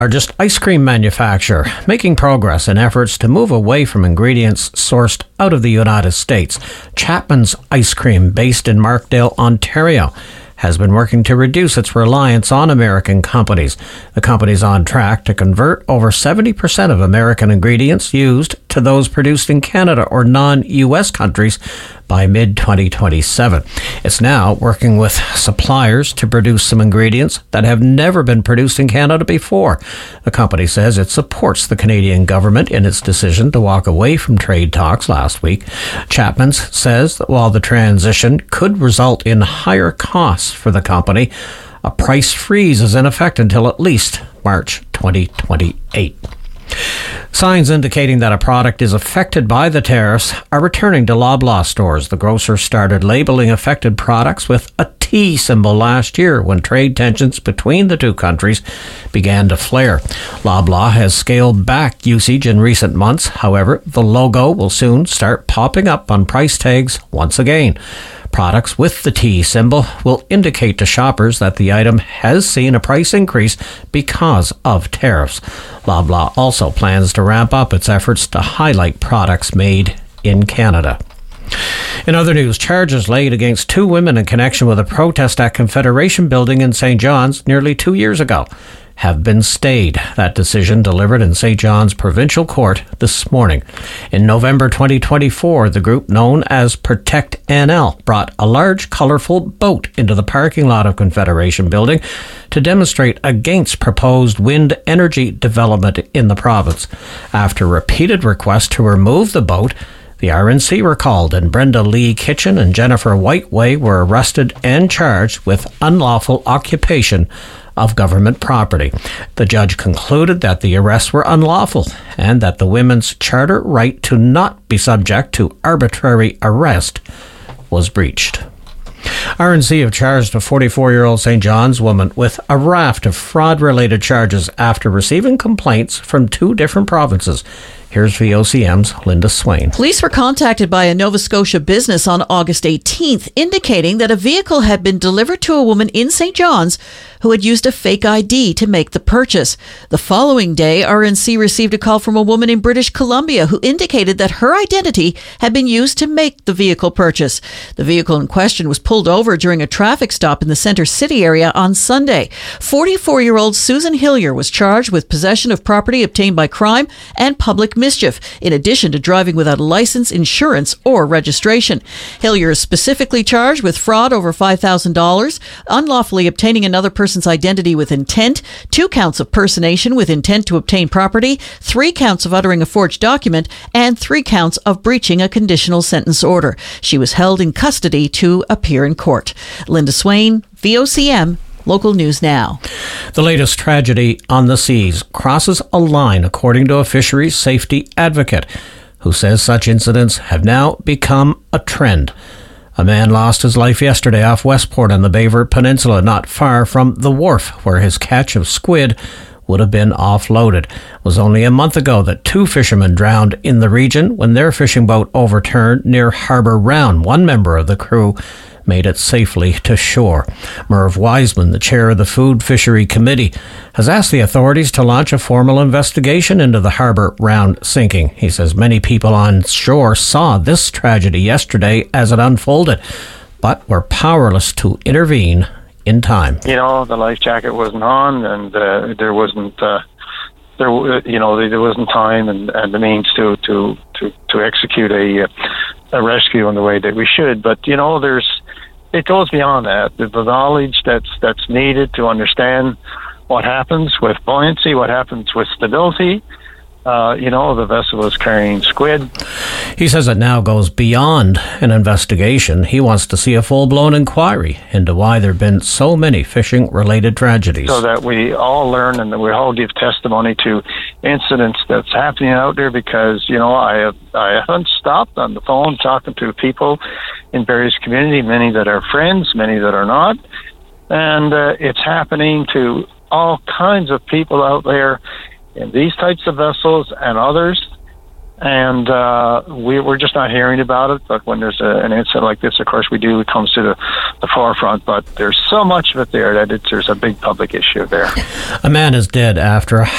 Largest ice cream manufacturer, making progress in efforts to move away from ingredients sourced out of the United States. Chapman's Ice Cream, based in Markdale, Ontario, has been working to reduce its reliance on American companies. The company's on track to convert over 70% of American ingredients used to those produced in Canada or non-US countries by mid-2027. It's now working with suppliers to produce some ingredients that have never been produced in Canada before. The company says it supports the Canadian government in its decision to walk away from trade talks last week. Chapman's says that while the transition could result in higher costs for the company, a price freeze is in effect until at least March 2028. Signs indicating that a product is affected by the tariffs are returning to Loblaw stores. The grocer started labeling affected products with a T symbol last year when trade tensions between the two countries began to flare. Loblaw has scaled back usage in recent months. However, the logo will soon start popping up on price tags once again. Products with the T symbol will indicate to shoppers that the item has seen a price increase because of tariffs. Loblaw also plans to ramp up its efforts to highlight products made in Canada. In other news, charges laid against two women in connection with a protest at Confederation Building in St. John's nearly 2 years ago have been stayed. That decision delivered in St. John's Provincial Court this morning. In November 2024, the group known as Protect NL brought a large, colourful boat into the parking lot of Confederation Building to demonstrate against proposed wind energy development in the province. After repeated requests to remove the boat, the RNC were called, and Brenda Lee Kitchen and Jennifer Whiteway were arrested and charged with unlawful occupation of government property. The judge concluded that the arrests were unlawful and that the women's charter right to not be subject to arbitrary arrest was breached. RNC have charged a 44-year-old St. John's woman with a raft of fraud-related charges after receiving complaints from two different provinces. Here's VOCM's Linda Swain. Police were contacted by a Nova Scotia business on August 18th, indicating that a vehicle had been delivered to a woman in St. John's who had used a fake ID to make the purchase. The following day, RNC received a call from a woman in British Columbia who indicated that her identity had been used to make the vehicle purchase. The vehicle in question was pulled over during a traffic stop in the Centre City area on Sunday. 44-year-old Susan Hillier was charged with possession of property obtained by crime and public mischief, in addition to driving without a license, insurance, or registration. Hillier is specifically charged with fraud over $5,000, unlawfully obtaining another person's identity with intent, 2 counts of personation with intent to obtain property, 3 counts of uttering a forged document, and 3 counts of breaching a conditional sentence order. She was held in custody to appear in court. Linda Swain, VOCM, Local News Now. The latest tragedy on the seas crosses a line, according to a fisheries safety advocate, who says such incidents have now become a trend. A man lost his life yesterday off Westport on the Bayvert Peninsula, not far from the wharf where his catch of squid would have been offloaded. It was only a month ago that 2 fishermen drowned in the region when their fishing boat overturned near Harbour Round. One member of the crew made it safely to shore. Merv Wiseman, the chair of the Food Fishery Committee, has asked the authorities to launch a formal investigation into the Harbour Round sinking. He says many people on shore saw this tragedy yesterday as it unfolded, but were powerless to intervene in time. You know, the life jacket wasn't on, and there wasn't time and the means to execute a rescue in the way that we should. But you know, it goes beyond that. The knowledge that's needed to understand what happens with buoyancy, what happens with stability. The vessel was carrying squid. He says it now goes beyond an investigation. He wants to see a full-blown inquiry into why there have been so many fishing-related tragedies. So that we all learn and that we all give testimony to incidents that's happening out there, because, I haven't stopped on the phone talking to people in various communities, many that are friends, many that are not. And it's happening to all kinds of people out there in these types of vessels and others. And we're just not hearing about it. But when there's an incident like this, of course, it comes to the forefront. But there's so much of it there that there's a big public issue there. A man is dead after a